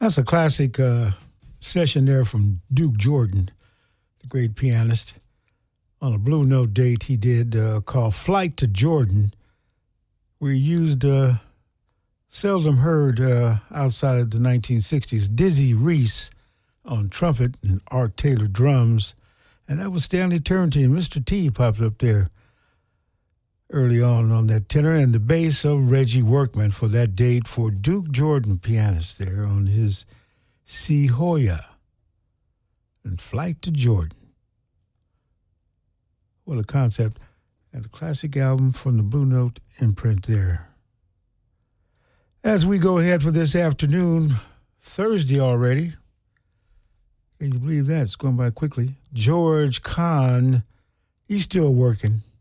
That's a classic session there from Duke Jordan, the great pianist. On a Blue Note date he did called Flight to Jordan, where he used seldom heard outside of the 1960s, Dizzy Reese on trumpet and Art Taylor drums. And that was Stanley Turrentine. Mr. T popped up there early on that tenor, and the bass of Reggie Workman for that date for Duke Jordan, pianist there on his Si Hoya and Flight to Jordan. What a concept. And a classic album from the Blue Note imprint there. As we go ahead for this afternoon, Thursday already. Can you believe that? It's going by quickly. George Kahn, he's still working.